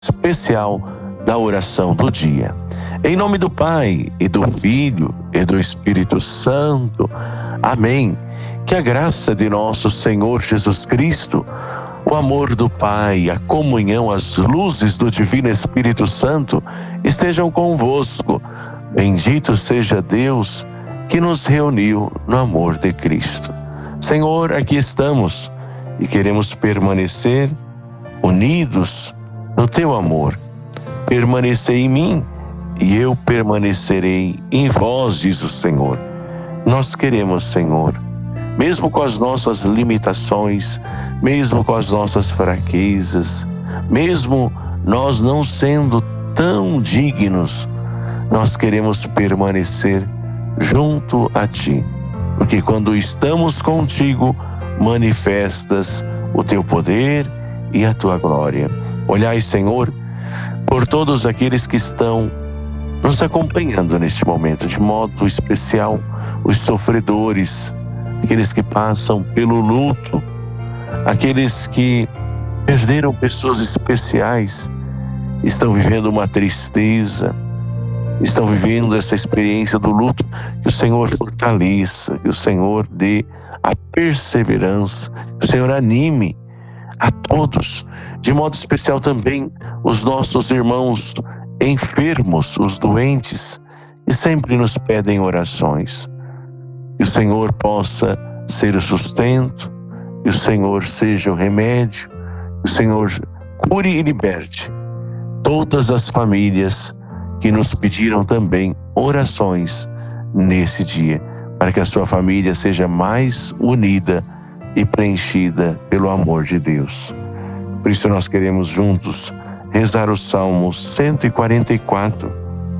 especial da oração do dia. Em nome do Pai, e do Filho, e do Espírito Santo. Amém. Que a graça de nosso Senhor Jesus Cristo, o amor do Pai, a comunhão, as luzes do Divino Espírito Santo estejam convosco. Bendito seja Deus que nos reuniu no amor de Cristo. Senhor, aqui estamos e queremos permanecer unidos no Teu amor. Permanecei em mim e eu permanecerei em vós, diz o Senhor. Nós queremos, Senhor, mesmo com as nossas limitações, mesmo com as nossas fraquezas, mesmo nós não sendo tão dignos, nós queremos permanecer junto a Ti, porque quando estamos contigo, manifestas o Teu poder e a Tua glória. Olhai, Senhor, por todos aqueles que estão nos acompanhando neste momento, de modo especial, os sofredores, aqueles que passam pelo luto, aqueles que perderam pessoas especiais, estão vivendo uma tristeza, estão vivendo essa experiência do luto. Que o Senhor fortaleça, que o Senhor dê a perseverança, que o Senhor anime a todos, de modo especial também os nossos irmãos enfermos, os doentes, que sempre nos pedem orações. Que o Senhor possa ser o sustento, que o Senhor seja o remédio, que o Senhor cure e liberte todas as famílias que nos pediram também orações nesse dia, para que a sua família seja mais unida e preenchida pelo amor de Deus. Por isso nós queremos juntos rezar o Salmo 144.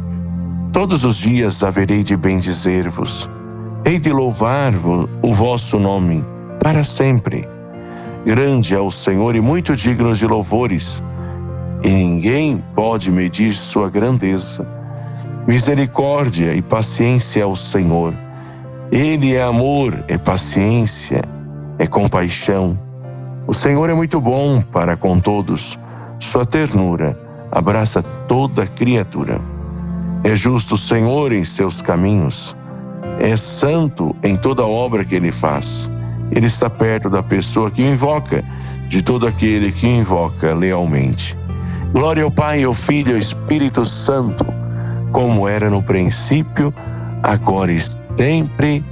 Todos os dias haverei de bendizer-vos, hei de louvar o vosso nome para sempre. Grande é o Senhor e muito digno de louvores, e ninguém pode medir sua grandeza. Misericórdia e paciência ao Senhor. Ele é amor, é paciência, é compaixão. O Senhor é muito bom para com todos. Sua ternura abraça toda criatura. É justo o Senhor em seus caminhos. É santo em toda obra que Ele faz. Ele está perto da pessoa que o invoca, de todo aquele que o invoca lealmente. Glória ao Pai, ao Filho e ao Espírito Santo, como era no princípio, agora e sempre.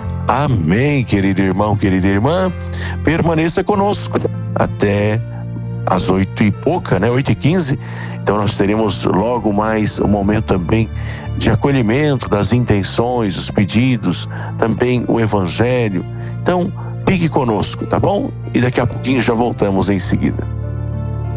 Amém, querido irmão, querida irmã. Permaneça conosco até às 8 e pouca, 8h15. Então nós teremos logo mais um momento também de acolhimento das intenções, os pedidos, também o Evangelho. Então fique conosco, tá bom? E daqui a pouquinho já voltamos em seguida.